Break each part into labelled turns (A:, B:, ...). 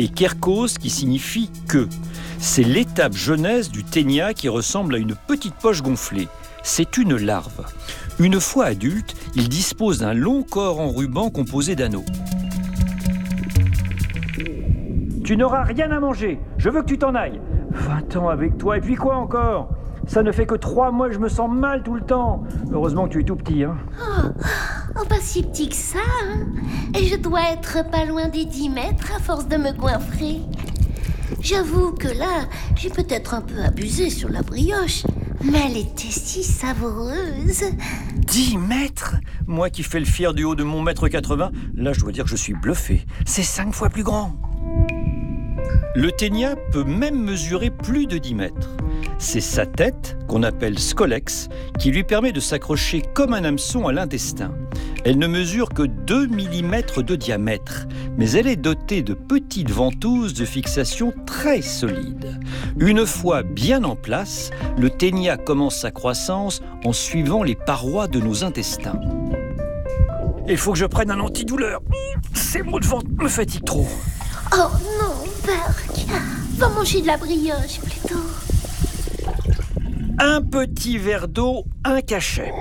A: et kerkos qui signifie queue. C'est l'étape jeunesse du ténia qui ressemble à une petite poche gonflée. C'est une larve. Une fois adulte, il dispose d'un long corps en ruban composé d'anneaux. Tu n'auras rien à manger. Je veux que tu t'en ailles. 20 ans avec toi, et puis quoi encore ? Ça ne fait que 3 mois que je me sens mal tout le temps. Heureusement que tu es tout petit, hein.
B: Oh, pas si petit que ça, hein. Et je dois être pas loin des 10 mètres à force de me goinfrer. J'avoue que là, j'ai peut-être un peu abusé sur la brioche, mais elle était si savoureuse.
A: 10 mètres ? Moi qui fais le fier du haut de mon 1m80, là je dois dire que je suis bluffé. C'est 5 fois plus grand. Le ténia peut même mesurer plus de 10 mètres. C'est sa tête, qu'on appelle scolex, qui lui permet de s'accrocher comme un hameçon à l'intestin. Elle ne mesure que 2 mm de diamètre, mais elle est dotée de petites ventouses de fixation très solides. Une fois bien en place, le ténia commence sa croissance en suivant les parois de nos intestins. Il faut que je prenne un antidouleur. Ces maux de ventre me fatiguent trop.
B: Oh non, Burk, va manger de la brioche plutôt.
A: Un petit verre d'eau, un cachet.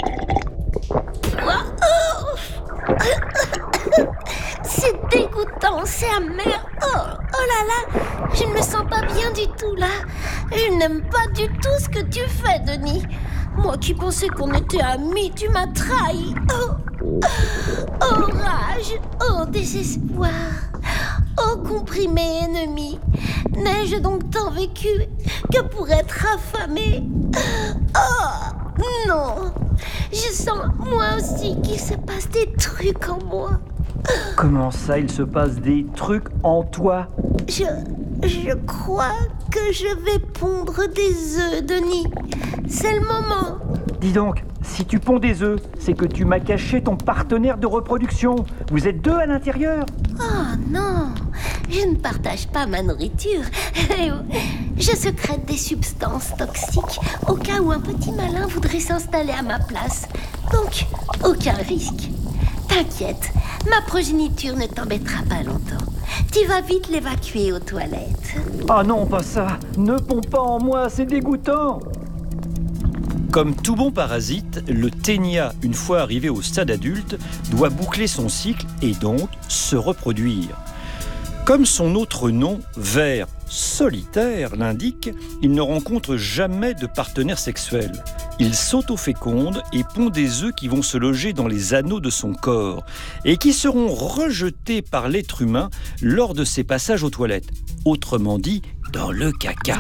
B: C'est dégoûtant, c'est amer. Oh là là, je ne me sens pas bien du tout là. Je n'aime pas du tout ce que tu fais, Denis. Moi qui pensais qu'on était amis, tu m'as trahi. Oh rage, oh désespoir. Oh comprimé ennemi, n'ai-je donc tant vécu que pour être affamé? Oh non, je sens moi aussi qu'il se passe des trucs en moi.
A: Comment ça, il se passe des trucs en toi ?
B: Je crois que je vais pondre des œufs, Denis. C'est le moment.
A: Dis donc, si tu ponds des œufs, c'est que tu m'as caché ton partenaire de reproduction. Vous êtes 2 à l'intérieur ?
B: Oh non, je ne partage pas ma nourriture. Je secrète des substances toxiques au cas où un petit malin voudrait s'installer à ma place. Donc, aucun risque. T'inquiète, ma progéniture ne t'embêtera pas longtemps. Tu vas vite l'évacuer aux toilettes.
A: Ah non, pas ça. Ne ponds pas en moi, c'est dégoûtant. Comme tout bon parasite, le ténia, une fois arrivé au stade adulte, doit boucler son cycle et donc se reproduire. Comme son autre nom, ver solitaire, l'indique, il ne rencontre jamais de partenaire sexuel. Il s'autoféconde et pond des œufs qui vont se loger dans les anneaux de son corps et qui seront rejetés par l'être humain lors de ses passages aux toilettes. Autrement dit, dans le caca.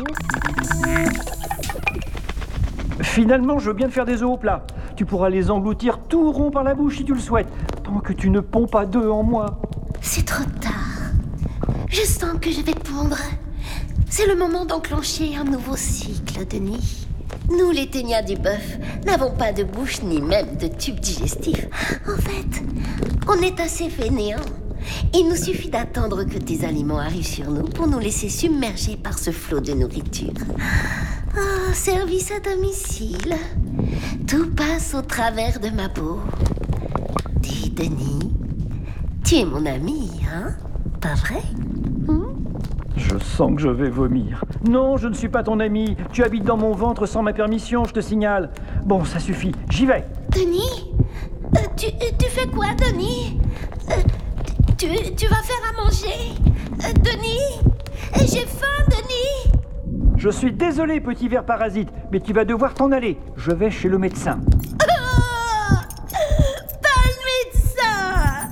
A: Finalement, je veux bien te faire des œufs au plat. Tu pourras les engloutir tout rond par la bouche si tu le souhaites, tant que tu ne ponds pas d'œufs en moi.
B: C'est trop tard. Je sens que je vais pondre. C'est le moment d'enclencher un nouveau cycle, Denis. Nous, les ténias du bœuf, n'avons pas de bouche ni même de tube digestif. En fait, on est assez fainéants. Il nous suffit d'attendre que tes aliments arrivent sur nous pour nous laisser submerger par ce flot de nourriture. Ah, service à domicile. Tout passe au travers de ma peau. Dis, Denis, tu es mon ami, hein? Pas vrai?
A: Je sens que je vais vomir. Non, je ne suis pas ton ami. Tu habites dans mon ventre sans ma permission, je te signale. Bon, ça suffit. J'y vais.
B: Denis, tu fais quoi, Denis? Tu vas faire à manger? Denis, j'ai faim, Denis.
A: Je suis désolé, petit ver parasite, mais tu vas devoir t'en aller. Je vais chez le médecin.
B: Pas le médecin.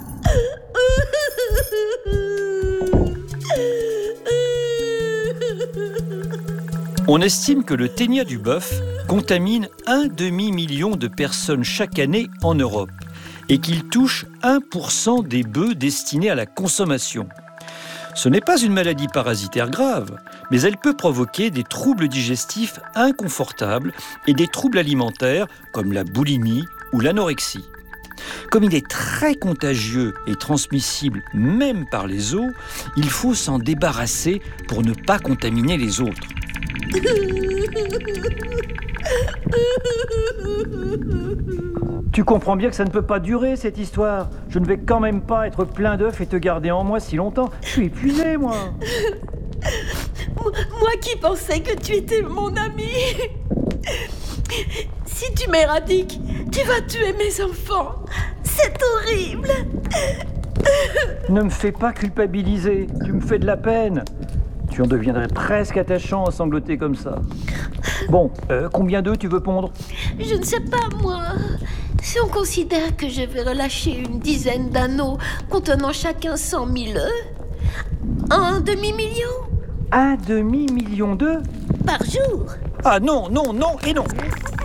A: On estime que le ténia du bœuf contamine 1 demi-million de personnes chaque année en Europe et qu'il touche 1% des bœufs destinés à la consommation. Ce n'est pas une maladie parasitaire grave, mais elle peut provoquer des troubles digestifs inconfortables et des troubles alimentaires comme la boulimie ou l'anorexie. Comme il est très contagieux et transmissible même par les os, il faut s'en débarrasser pour ne pas contaminer les autres. Tu comprends bien que ça ne peut pas durer, cette histoire. Je ne vais quand même pas être plein d'œufs et te garder en moi si longtemps. Je suis épuisé, moi.
B: Moi qui pensais que tu étais mon ami. Si tu m'éradiques, tu vas tuer mes enfants. C'est horrible.
A: Ne me fais pas culpabiliser. Tu me fais de la peine. Tu en deviendrais presque attachant à sangloter comme ça. Bon, combien d'œufs tu veux pondre?
B: Je ne sais pas, moi. Si on considère que je vais relâcher une dizaine d'anneaux contenant chacun 100 000 œufs, un demi-million
A: Un demi-million d'œufs?
B: par jour.
A: Ah non, non, non et non.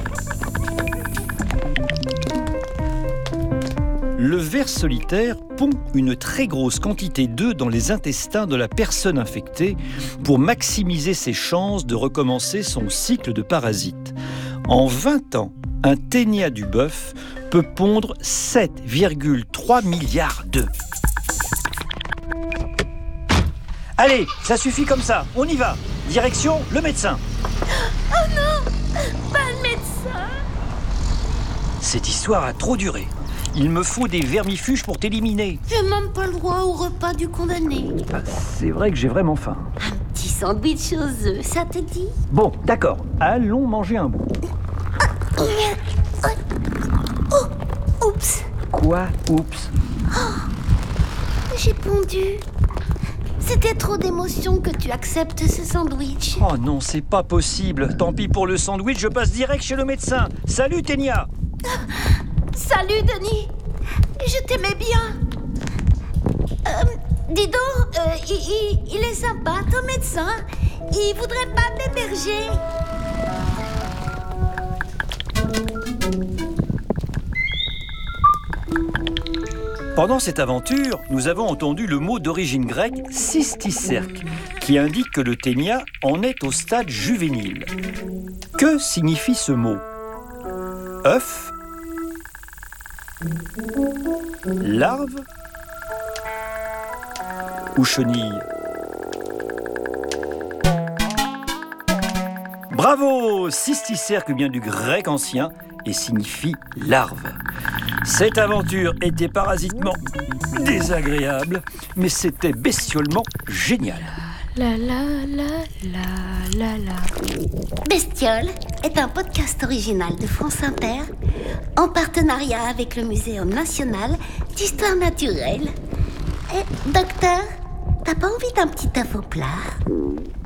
A: Le ver solitaire pond une très grosse quantité d'œufs dans les intestins de la personne infectée pour maximiser ses chances de recommencer son cycle de parasites. En 20 ans, un ténia du bœuf peut pondre 7,3 milliards d'œufs. Allez, ça suffit comme ça, on y va. Direction le médecin.
B: Oh non, pas le médecin.
A: Cette histoire a trop duré. Il me faut des vermifuges pour t'éliminer.
B: J'ai même pas le droit au repas du condamné.
A: Ah, c'est vrai que j'ai vraiment faim.
B: Un petit sandwich aux œufs, ça te dit?
A: Bon, d'accord, allons manger un bout.
B: Oh, oups,
A: Quoi? Oups.
B: j'ai pondu. C'était trop d'émotion que tu acceptes ce sandwich.
A: Oh non, c'est pas possible. Tant pis pour le sandwich, je passe direct chez le médecin. Salut Ténia.
B: Salut Denis, je t'aimais bien. Dis donc, il est sympa ton médecin. Il voudrait pas t'héberger.
A: Pendant cette aventure, nous avons entendu le mot d'origine grecque cysticerque, qui indique que le ténia en est au stade juvénile. Que signifie ce mot? œuf? Larve? Ou chenille? Bravo! Cysticerque vient du grec ancien et signifie larve. Cette aventure était parasitement désagréable, mais c'était bestiolement génial.
B: La la la la la la. Bestiole est un podcast original de France Inter en partenariat avec le Muséum national d'histoire naturelle. Docteur, t'as pas envie d'un petit œuf au plat?